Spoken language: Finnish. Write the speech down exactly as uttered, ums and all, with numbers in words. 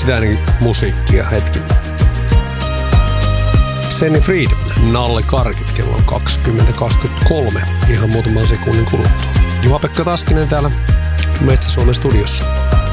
Sitä ainakin musiikkia hetki. Senni Fried, Nalle Karkit, kello on kaksikymmentä kaksikymmentäkolme, ihan muutaman sekunnin kuluttua. Juha-Pekka Taskinen täällä Metsä-Suomen studiossa.